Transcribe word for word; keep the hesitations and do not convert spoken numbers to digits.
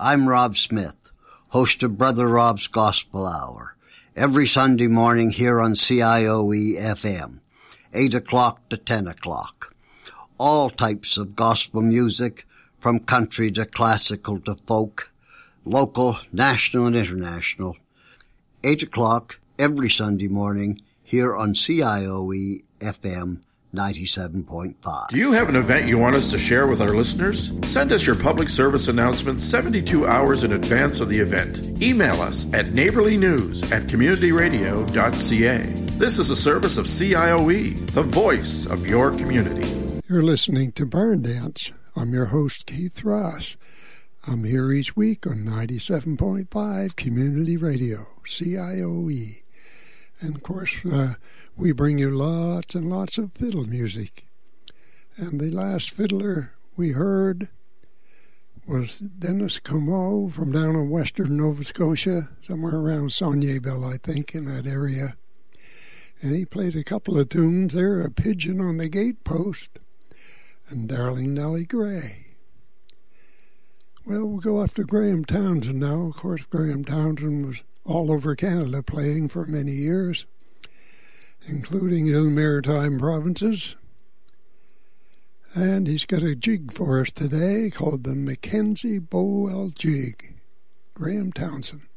I'm Rob Smith, host of Brother Rob's Gospel Hour, every Sunday morning here on C I O E F M, eight o'clock to ten o'clock. All types of gospel music, from country to classical to folk, local, national, and international. eight o'clock every Sunday morning here on C I O E F M ninety-seven point five. Do you have an event you want us to share with our listeners? Send us your public service announcement seventy-two hours in advance of the event. Email us at neighborlynews at community radio dot c a. This is a service of C I O E, the voice of your community. You're listening to Barn Dance. I'm your host, Keith Ross. I'm here each week on ninety-seven point five Community Radio, C I O E. And, of course, uh, we bring you lots and lots of fiddle music. And the last fiddler we heard was Dennis Comeau from down in western Nova Scotia, somewhere around Saulnieville, I think, in that area. And he played a couple of tunes there, A Pigeon on the Gatepost and Darling Nellie Gray. Well, we'll go after Graham Townsend now. Of course, Graham Townsend was all over Canada playing for many years, including in the Maritime Provinces. And he's got a jig for us today called the Mackenzie Bowell Jig. Graham Townsend.